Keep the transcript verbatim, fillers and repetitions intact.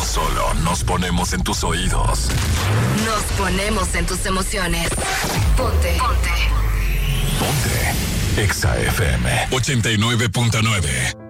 solo nos ponemos en tus oídos. Nos ponemos en tus emociones. Ponte. Ponte. Ponte. Exa F M ochenta y nueve punto nueve.